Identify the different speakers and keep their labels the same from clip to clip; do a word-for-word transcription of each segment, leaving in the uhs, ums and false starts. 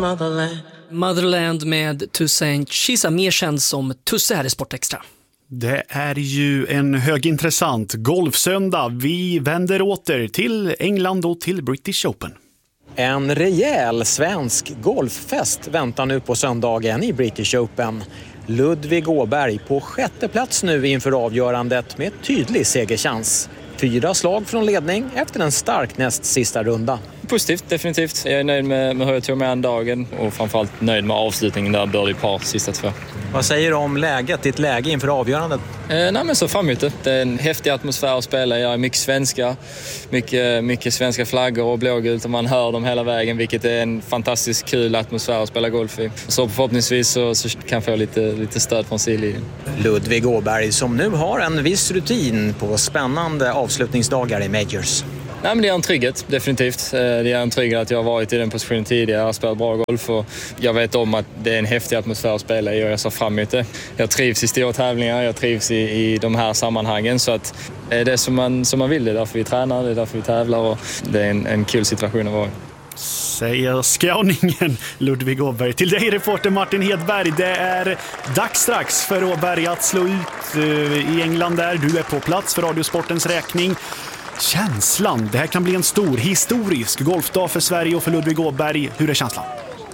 Speaker 1: motherland.
Speaker 2: Motherland med Toussaint Chisa, mer känd som Tusse här i Sportextra.
Speaker 3: Det är ju en högintressant golfsöndag. Vi vänder åter till England och till British Open.
Speaker 4: En rejäl svensk golffest väntar nu på söndagen i British Open. Ludvig Åberg på sjätte plats nu inför avgörandet med tydlig segerchans. Fyra slag från ledning efter en stark näst sista runda.
Speaker 5: Positivt, definitivt. Jag är nöjd med, med hur jag tog med en dagen och framförallt nöjd med avslutningen där birdie par sista två.
Speaker 4: Vad säger du om läget, ditt läge inför avgörandet?
Speaker 5: Eh, nej men så framåt det. Det är en häftig atmosfär att spela. Jag är mycket svenska, mycket, mycket svenska flaggor och blågult och man hör dem hela vägen, vilket är en fantastiskt kul atmosfär att spela golf i. Så förhoppningsvis så, så kan jag få lite, lite stöd från sidlinjen.
Speaker 4: Ludvig Åberg som nu har en viss rutin på spännande avslutningsdagar i Majors.
Speaker 5: Nej, men det är en trygghet, definitivt. Det är en trygghet att jag har varit i den positionen tidigare. Jag har spelat bra golf och jag vet om att det är en häftig atmosfär att spela i och jag ser fram emot det. Jag trivs i stora tävlingar, jag trivs i, i de här sammanhangen så att det är det som man, som man vill. Det är därför vi tränar, det är därför vi tävlar och det är en, en kul situation att vara i.
Speaker 3: Säger skåningen Ludvig Åberg. Till dig reporter Martin Hedberg. Det är dags strax för Åberg att slå ut uh, i England där. Du är på plats för Radiosportens räkning. Känslan, det här kan bli en stor historisk golfdag för Sverige och för Ludvig Åberg. Hur är känslan?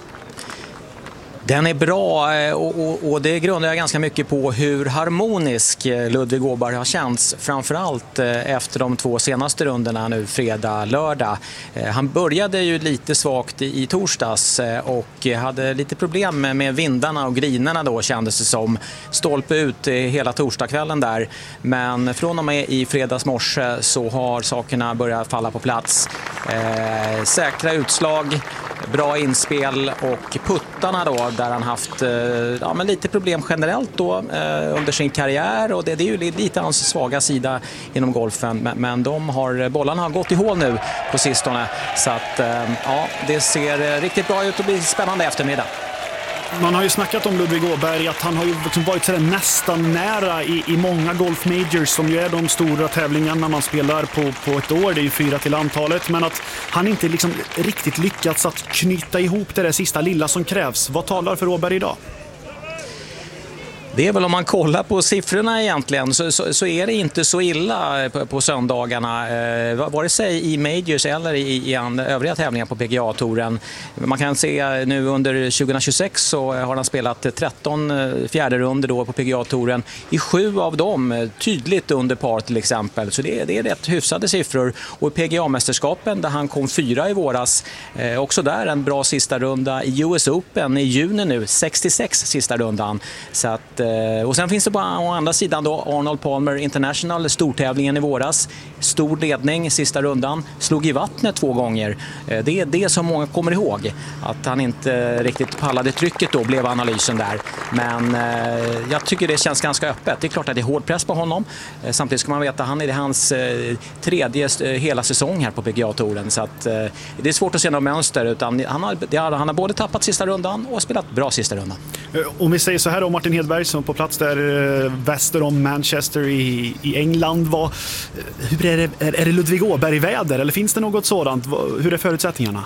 Speaker 4: Den är bra och, och, och det grundar jag ganska mycket på hur harmonisk Ludvig Åberg har känts. Framförallt efter de två senaste rundorna nu, fredag, lördag. Han började ju lite svagt i, i torsdags och hade lite problem med, med vindarna och grinerna då, kändes det som. Stolpe ut hela torsdagskvällen där. Men från och med i fredags morse så har sakerna börjat falla på plats. Eh, säkra utslag, bra inspel och puttarna då, där han haft ja, men lite problem generellt då, eh, under sin karriär och det, det är ju lite hans svaga sida inom golfen, men, men de har, bollarna har gått i hål nu på sistone så att eh, ja, det ser riktigt bra ut och blir spännande eftermiddag.
Speaker 3: Man har ju snackat om Ludvig Åberg att han har ju varit så nästan nära i, i många golf majors som ju är de stora tävlingarna man spelar på, på ett år, det är ju fyra till antalet, men att han inte liksom riktigt lyckats att knyta ihop det där sista lilla som krävs. Vad talar för Åberg idag?
Speaker 4: Det är väl om man kollar på siffrorna egentligen så, så, så är det inte så illa på, på söndagarna. Eh, vare sig i Majors eller i, i övriga tävlingar på P G A-touren. Man kan se nu under tjugohundratjugosex så har han spelat tretton fjärde runder då på P G A-touren. I sju av dem tydligt under par till exempel. Så det, det är rätt hyfsade siffror. Och i P G A-mästerskapen där han kom fyra i våras. Eh, också där en bra sista runda i U S Open i juni nu. sextiosex sista rundan. Så att och sen finns det på andra sidan då Arnold Palmer International, stortävlingen i våras. Stor ledning sista rundan, slog i vattnet två gånger. Det är det som många kommer ihåg. Att han inte riktigt pallade trycket då, blev analysen där. Men eh, jag tycker det känns ganska öppet. Det är klart att det är hård press på honom. Eh, samtidigt ska man veta att han är hans eh, tredje eh, hela säsong här på P G A-touren. Så att, eh, det är svårt att se några mönster. Utan han, har, han har både tappat sista rundan och spelat bra sista rundan.
Speaker 3: Om vi säger så här om Martin Hedberg som på plats där eh, väster om Manchester i, i England. Vad, hur är det, är, är det Ludvig Åberg i väder eller finns det något sådant? Hur är förutsättningarna?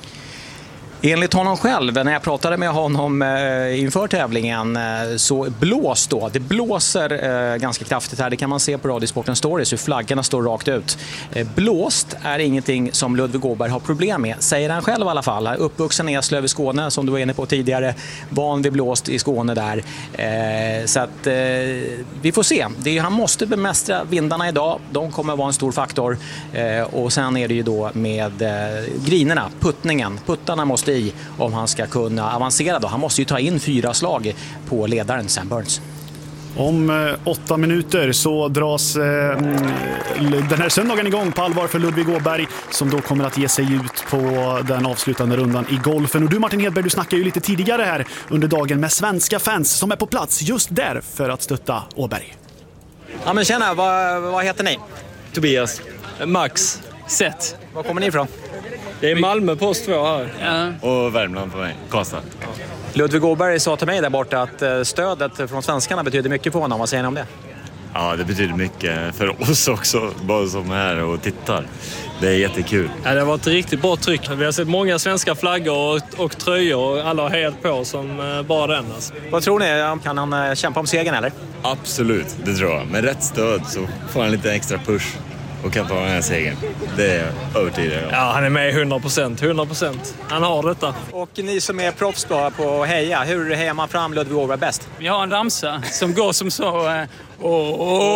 Speaker 4: Enligt honom själv, när jag pratade med honom eh, inför tävlingen, eh, så blås då. Det blåser eh, ganska kraftigt här. Det kan man se på Radiosporten Stories hur flaggorna står rakt ut. Eh, blåst är ingenting som Ludvig Åberg har problem med, säger han själv i alla fall. Uppvuxen i Eslöv i Skåne, som du var inne på tidigare. Van vid blåst i Skåne där. Eh, så att eh, vi får se. Det är, han måste bemästra vindarna idag. De kommer vara en stor faktor. Eh, och sen är det ju då med eh, grinerna, puttningen. Puttarna måste i om han ska kunna avancera då. Han måste ju ta in fyra slag på ledaren Sam Burns.
Speaker 3: Om eh, åtta minuter så dras eh, den här söndagen igång på allvar för Ludvig Åberg som då kommer att ge sig ut på den avslutande rundan i golfen. Och du Martin Hedberg, du snackade ju lite tidigare här under dagen med svenska fans som är på plats just där för att stötta Åberg.
Speaker 4: Ja men tjena, vad, vad heter ni?
Speaker 6: Tobias. Max. Seth.
Speaker 4: Var kommer ni ifrån?
Speaker 6: Det är Malmö på oss två här.
Speaker 7: Ja. Och Värmland på mig, Karlstad.
Speaker 4: Ludvig Åberg sa till mig där borta att stödet från svenskarna betyder mycket för honom. Vad säger ni om det?
Speaker 7: Ja, det betyder mycket för oss också, bara som är här och tittar. Det är jättekul.
Speaker 6: Ja, det har varit ett riktigt bra tryck. Vi har sett många svenska flaggor och, och tröjor och alla har helt på som eh, bara den. Alltså.
Speaker 4: Vad tror ni? Kan han eh, kämpa om segern eller?
Speaker 7: Absolut, det tror jag. Med rätt stöd så får han lite extra push och kan ta den här segern. Det är jag övertygad om.
Speaker 6: Ja, han är med hundra procent. hundra procent. Han har detta.
Speaker 4: Och ni som är proffs då på Heja, hur hejar man fram Ludvig Åberg bäst?
Speaker 1: Vi har en ramsa som går som så... Och, och,